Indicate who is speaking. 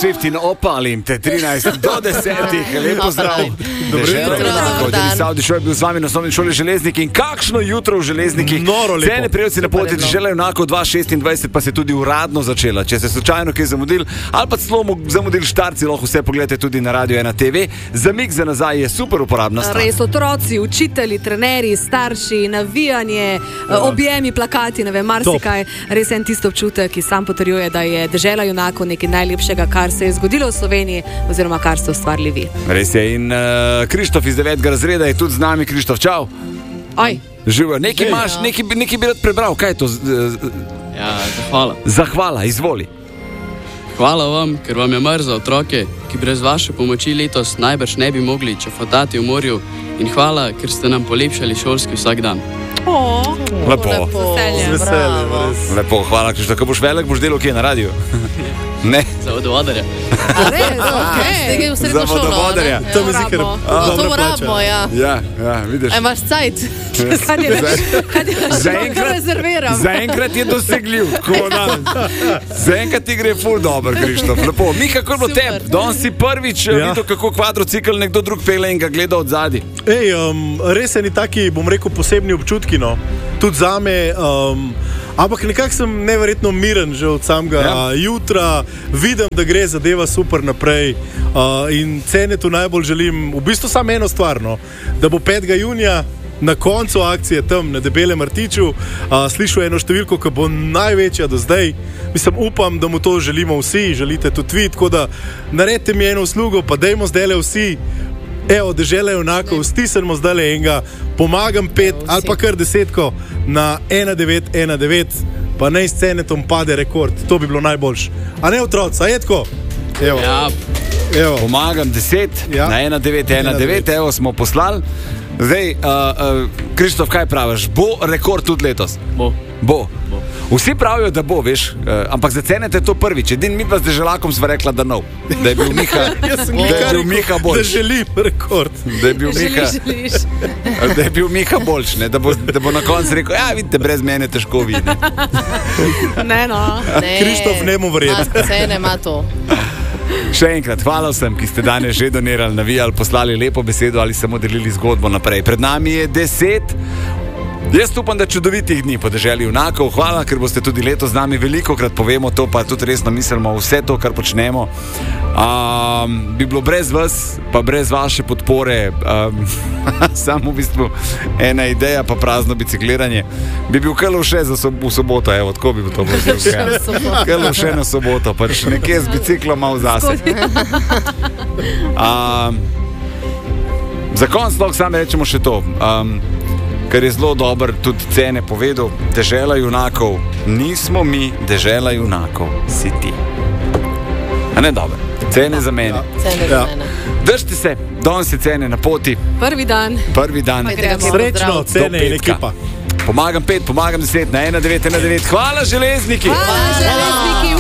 Speaker 1: Swift in Opalim, te 13 do 10. Lepo zdrav. Saudi Šoj je bil z vami na osnovni šoli Železniki in kakšno jutro v Železnikih. Cene prijevci na poti Dežela junakov 2026 pa se tudi uradno začela. Če ste slučajno kaj zamudili ali pa celo zamudili štarci, lahko vse pogledate tudi na Radio 1 TV. Zamik za nazaj je super uporabna stvar.
Speaker 2: Res, otroci, učitelji, trenerji, starši, navijanje, objemi, plakati, ne vem, marsikaj. Res en tisto občutek, ki sam potrjuje, da je Dežela junakov nekaj najlepšega, kar se je zgodilo v Sloveniji oziroma kar ste ustvarili vi.
Speaker 1: Res je in Krištof iz 9. razreda je tudi z nami. Krištof, čau.
Speaker 2: Oj.
Speaker 1: Živo, nekaj imaš, nekaj bi rad prebral, kaj je to?
Speaker 3: Ja, zahvala.
Speaker 1: Zahvala, izvoli.
Speaker 3: Hvala vam, ker vam je mar za otroke, ki brez vaše pomoči letos najbrž ne bi mogli čofotati v morju, in hvala, ker ste nam polepšali šolski vsak dan.
Speaker 1: Lepo. Lepo, hvala, Krištof. Ko boš velik, boš delal kje na radiju? Ne.
Speaker 3: Za vodovodarja.
Speaker 1: Za vodovodarja.
Speaker 4: To mi zikr dobro plača.
Speaker 1: Ja, vidiš.
Speaker 4: Imaš cajt.
Speaker 1: Zaenkrat je dosegljiv. Zaenkrat ti gre ful dobro, Krištof. Lepo. Mika, kako bo tebi? Danes si prvič videl, kako kvadrocikl nekdo drug pele in ga gleda od zadaj.
Speaker 4: Res je ni taki, bom rekel, posebni občutki, no. Tudi zame, ampak nekako sem neverjetno miren že od samega jutra, vidim, da gre zadeva super naprej in cene tu najbolj želim, v bistvu samo eno stvar, no, da bo 5. junija na koncu akcije tam na Debelem rtiču slišal eno številko, ki bo največja do zdaj. Mislim, upam, da mu to želimo vsi, želite tudi vi, tako da naredite mi eno uslugo, pa dajmo zdajle vsi. Evo, Dežela junakov, stisnemo zdajle enega, pomagam 5 ali pa kar 10 na 1919, pa naj s cenetom pade rekord. To bi bilo najboljše. A ne otroci, a je tako? Evo.
Speaker 3: Ja.
Speaker 4: Evo.
Speaker 1: Pomagam 10 na 1919, evo smo poslali. Zdaj, Krištof, kaj praviš? Bo rekord tudi letos? Bo. Vsi pravijo, da bo, veš, ampak za cene je to prvič. Edin mi pa z Deželakom sva rekla, da nov. Da je bil Miha boljš.
Speaker 4: Da želim rekord.
Speaker 1: Da je bil Miha boljš, ne? Da bo na koncu rekel, ja, vidite, brez mene težko vidi.
Speaker 2: Ne, no.
Speaker 4: Krištof, ne mu verjeti.
Speaker 5: Cene ima to.
Speaker 1: Še enkrat, hvala vsem, ki ste danes že donirali, navijali, poslali lepo besedo ali samo delili zgodbo naprej. Pred nami je 10. Jaz upam, da čudovitih dni po Deželi junakov. Hvala, ker boste tudi letos z nami. Velikokrat povemo to, pa tudi resno mislimo vse to, kar počnemo. Bi bilo brez vas, pa brez vaše podpore, samo v bistvu ena ideja, pa prazno bicikliranje. Bi bil Krlov še v soboto, evo, tako bi bilo to bilo. Krlov še na soboto, pač nekje z biciklom malo zase. Za konc lahko sami rečemo še to. Ker je zelo dober tudi cene povedal, Dežela junakov nismo mi, Dežela junakov si ti. A ne dobro, cene za mene. Držite se, danes je cene na poti.
Speaker 2: Prvi dan.
Speaker 4: Srečno, cene in ekipa.
Speaker 1: Pomagam 5, pomagam 10 na 1919. Hvala Železniki.
Speaker 2: Hvala Železniki.